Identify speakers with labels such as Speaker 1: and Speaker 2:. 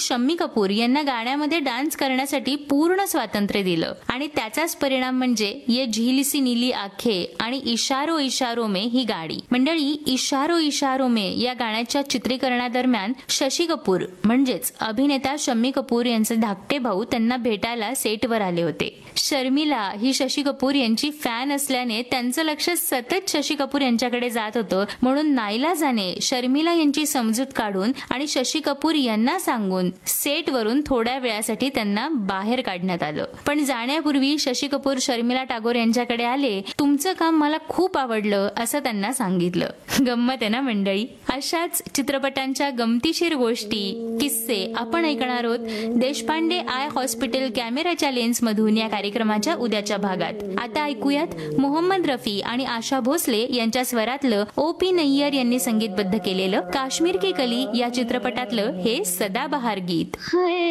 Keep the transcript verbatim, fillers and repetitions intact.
Speaker 1: शम्मी कपूर यांना गाण्यामध्ये डान्स करण्यासाठी पूर्ण स्वातंत्र्य दिलं आणि त्याचाच परिणाम म्हणजे ये झील सी नीली आंखें आणि इशारो इशारो में ही गाडी. मंडळी, इशारो इशारो में या गाण्याच्या चित्रीकरणादरम्यान शशी कपूर म्हणजेच अभिनेता शम्मी कपूर यांचे धाकटे भाऊ त्यांना भेटायला सेटवर आले होते. शर्मिला ही शशी कपूर यांची फॅन असल्याने त्यांचं लक्ष सतत शशी कपूर यांच्याकडे जात होतं. म्हणून नाईलाजाने शर्मिला यांची समजूत काढून आणि शशी कपूर यांना सांगून सेटवरून थोड्या वेळासाठी त्यांना बाहेर काढण्यात आलं. पण जाण्यापूर्वी शशी कपूर शर्मिला टागोर यांच्याकडे आले. तुमचं काम मला खूप आवडलं असं त्यांना सांगितलं. गंमत आहे ना मंडळी. अशाच चित्रपटांच्या गमतीशीर गोष्टी, किस्से आपण ऐकणार आहोत देशपांडे आय हॉस्पिटल कॅमेराच्या लेन्स मधून या कार्यक्रमाच्या उद्याच्या भागात. आता ऐकूयात मोहम्मद रफी आणि आशा भोसले यांच्या स्वरातलं ओ पी नय्यर यांनी संगीतबद्ध केलेलं काश्मीर की कली या चित्रपटातलं हे सदाबहार गीत.